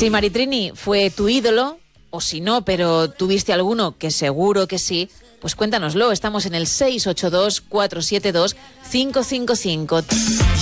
Si Maritrini fue tu ídolo, o si no, pero tuviste alguno, que seguro que sí, pues cuéntanoslo. Estamos en el 682-472-555.